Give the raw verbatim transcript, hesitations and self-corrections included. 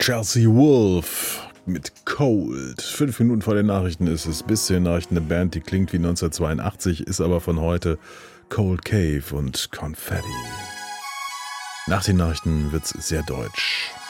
Chelsea Wolf mit Cold. Fünf Minuten vor den Nachrichten ist es. Bis zu den Nachrichten eine Band, die klingt wie neunzehnhundertzweiundachtzig, ist aber von heute. Cold Cave und Confetti. Nach den Nachrichten wird's sehr deutsch.